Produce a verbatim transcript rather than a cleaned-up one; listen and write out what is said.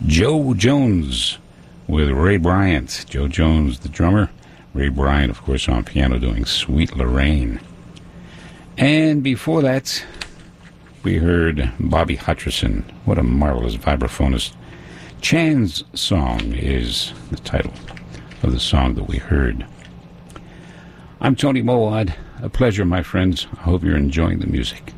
Joe Jones with Ray Bryant. Joe Jones, the drummer. Ray Bryant, of course, on piano doing Sweet Lorraine. And before that, we heard Bobby Hutcherson. What a marvelous vibraphonist. Chan's Song is the title of the song that we heard. I'm Tony Mowad. A pleasure, my friends. I hope you're enjoying the music.